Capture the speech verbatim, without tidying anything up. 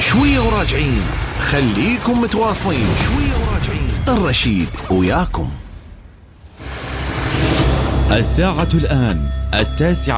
شوية وراجعين، خليكم متواصلين. شوية وراجعين، الرشيد وياكم. الساعة الآن التاسعة